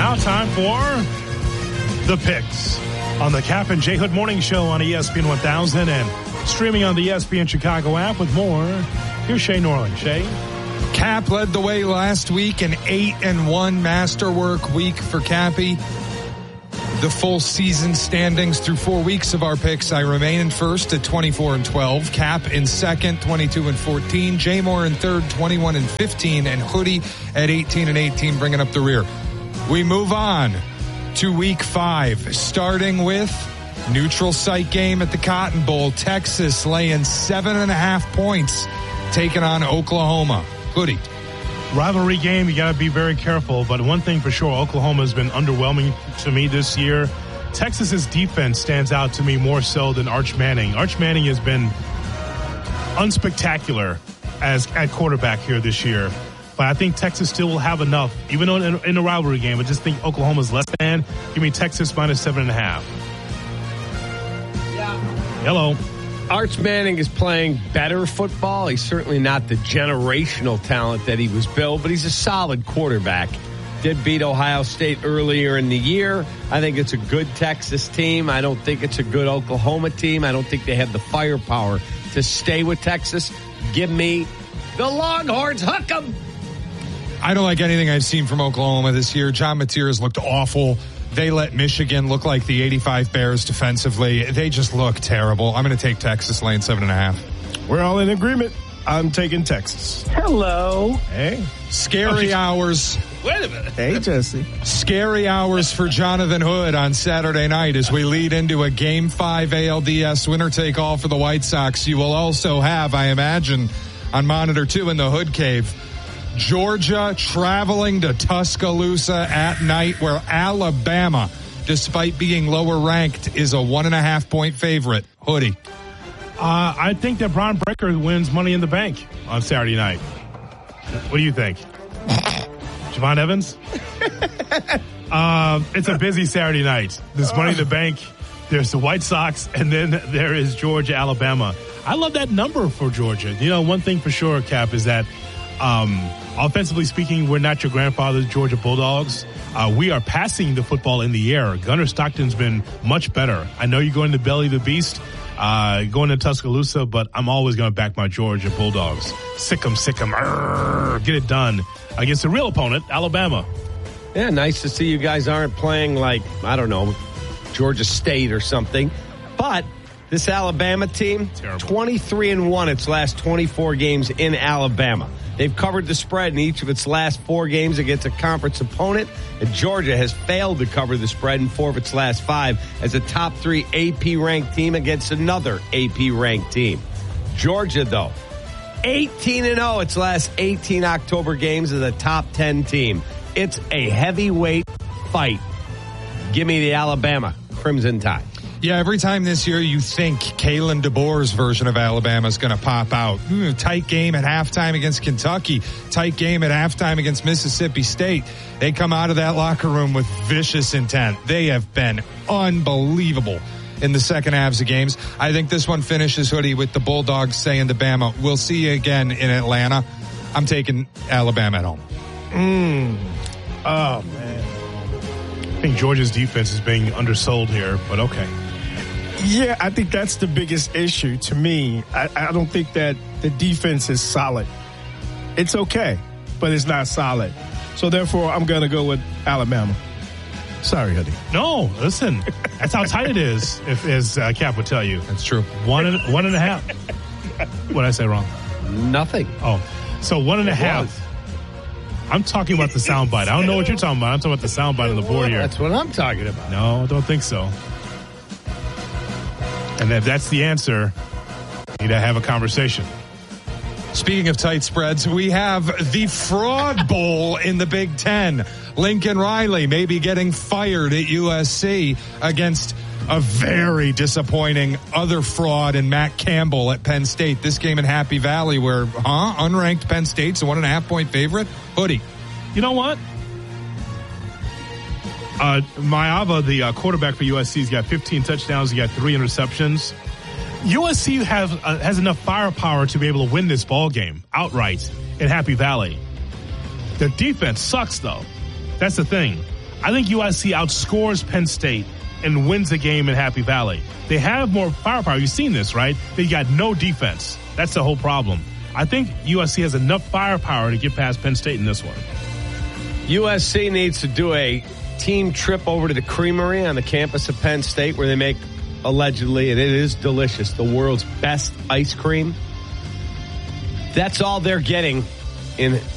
Now time for The Picks on the Cap and J Hood Morning Show on ESPN 1000 and streaming on the ESPN Chicago app with more. Here's Shay Norling. Shay? Cap led the way last week, an 8-1 masterwork week for Cappy. The full season standings through 4 weeks of our picks. I remain in first at 24-12. Cap in second, 22-14. Jay Moore in third, 21-15. And Hoodie at 18-18, bringing up the rear. We move on to week 5, starting with neutral site game at the Cotton Bowl. Texas laying 7.5 points, taking on Oklahoma. Hoodie. Rivalry game, you got to be very careful. But one thing for sure, Oklahoma has been underwhelming to me this year. Texas's defense stands out to me more so than Arch Manning. Arch Manning has been unspectacular at quarterback here this year. But I think Texas still will have enough, even though in a rivalry game. I just think Oklahoma's less than. Give me Texas minus 7.5. Yeah. Hello. Arch Manning is playing better football. He's certainly not the generational talent that he was billed, but he's a solid quarterback. Did beat Ohio State earlier in the year. I think it's a good Texas team. I don't think it's a good Oklahoma team. I don't think they have the firepower to stay with Texas. Give me the Longhorns. Hook 'em. I don't like anything I've seen from Oklahoma this year. John Mateer looked awful. They let Michigan look like the 85 Bears defensively. They just look terrible. I'm going to take Texas laying 7.5. We're all in agreement. I'm taking Texas. Hello. Hey. Scary hours. Wait a minute. Hey, Jesse. Scary hours for Jonathan Hood on Saturday night as we lead into a Game 5 ALDS winner-take-all for the White Sox. You will also have, I imagine, on Monitor 2 in the Hood Cave, Georgia traveling to Tuscaloosa at night, where Alabama, despite being lower ranked, is a 1.5 point favorite. Hoodie. I think that Bron Breakker wins Money in the Bank on Saturday night. What do you think? Javon Evans? It's a busy Saturday night. There's Money in the Bank. There's the White Sox, and then there is Georgia, Alabama. I love that number for Georgia. You know, one thing for sure, Cap, is that offensively speaking, we're not your grandfather's Georgia Bulldogs. We are passing the football in the air. Gunnar Stockton's been much better. I know you're going to belly the beast, going to Tuscaloosa, but I'm always going to back my Georgia Bulldogs. Sick 'em. Get it done against the real opponent, Alabama. Yeah, nice to see you guys aren't playing like, I don't know, Georgia State or something. But this Alabama team, 23-1 its last 24 games in Alabama. They've covered the spread in each of its last 4 games against a conference opponent, and Georgia has failed to cover the spread in 4 of its last 5 as a top 3 AP-ranked team against another AP-ranked team. Georgia, though, 18-0 its last 18 October games as a top 10 team. It's a heavyweight fight. Give me the Alabama Crimson Tide. Yeah, every time this year you think Kalen DeBoer's version of Alabama is going to pop out. Tight game at halftime against Kentucky. Tight game at halftime against Mississippi State. They come out of that locker room with vicious intent. They have been unbelievable in the second halves of games. I think this one finishes, Hoodie, with the Bulldogs saying to Bama, we'll see you again in Atlanta. I'm taking Alabama at home. Oh, man. I think Georgia's defense is being undersold here, but okay. Yeah, I think that's the biggest issue to me. I don't think that the defense is solid. It's okay, but it's not solid. So therefore, I'm going to go with Alabama. Sorry, Hoodie. No, listen, that's how tight it is, as Cap would tell you. That's true. 1.5. What did I say wrong? Nothing. Oh, so 1.5. I'm talking about the soundbite. I don't know what you're talking about. I'm talking about the soundbite on the board here. That's what I'm talking about. No, I don't think so. And if that's the answer, we need to have a conversation. Speaking of tight spreads, we have the Fraud Bowl in the Big Ten. Lincoln Riley may be getting fired at USC against a very disappointing other fraud in Matt Campbell at Penn State. This game in Happy Valley where, unranked Penn State's a 1.5 point favorite. Hoodie. You know what? Maava, the quarterback for USC, has got 15 touchdowns. He got 3 interceptions. USC has enough firepower to be able to win this ball game outright in Happy Valley. Their defense sucks, though. That's the thing. I think USC outscores Penn State and wins the game in Happy Valley. They have more firepower. You've seen this, right? They got no defense. That's the whole problem. I think USC has enough firepower to get past Penn State in this one. USC needs to do a team trip over to the Creamery on the campus of Penn State where they make, allegedly, and it is delicious, the world's best ice cream. That's all they're getting in